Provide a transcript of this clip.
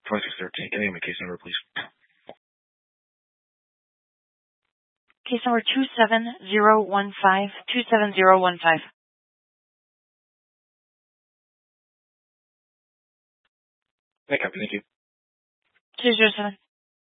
2613. Can you give me case number, please? Case number 27015. 27015. Okay, thank you. 207.